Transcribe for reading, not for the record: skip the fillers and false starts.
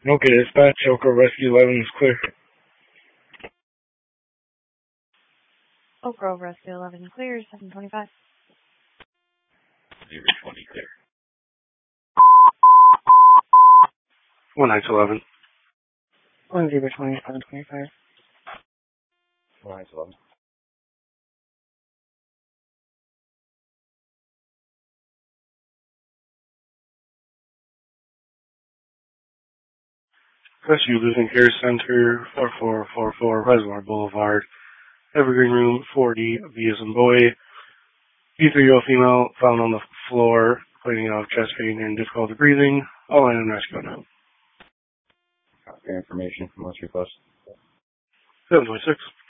Okay, dispatch, Elk Grove Rescue 11 is clear. Oak Grove Rescue 11 clear, 725. 020 clear. 1911. 1020, 725. 1911. Rescue Losing Care Center, 4444 Reservoir Boulevard, Evergreen Room 4D, B as in boy. B3-year-old female found on the floor, complaining of chest pain and difficulty breathing. All line and rescue now. Copy information from what's request. 726.